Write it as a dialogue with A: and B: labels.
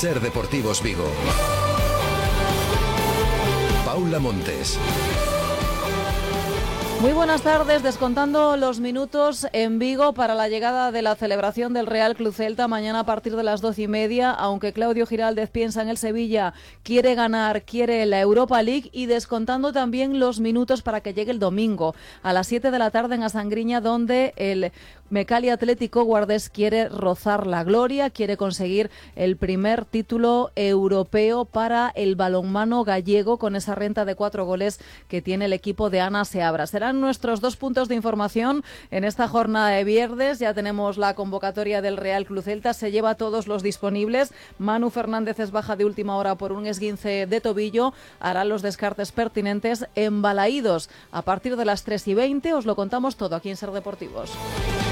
A: Ser Deportivos Vigo. Paula Montes.
B: Muy buenas tardes, descontando los minutos en Vigo para la llegada de la celebración del Real Club Celta mañana a partir de las 12:30, aunque Claudio Giraldez piensa en el Sevilla, quiere ganar, quiere la Europa League, y descontando también los minutos para que llegue el domingo a las 7 de la tarde en Asangriña, donde el Mecali Atlético Guardés quiere rozar la gloria, quiere conseguir el primer título europeo para el balonmano gallego con esa renta de 4 goles que tiene el equipo de Ana Seabra. Serán nuestros 2 puntos de información en esta jornada de viernes. Ya tenemos la convocatoria del Real Club Celta, se lleva a todos los disponibles. Manu Fernández es baja de última hora por un esguince de tobillo, hará los descartes pertinentes en Balaídos. A partir de las 3:20 os lo contamos todo aquí en Ser Deportivos.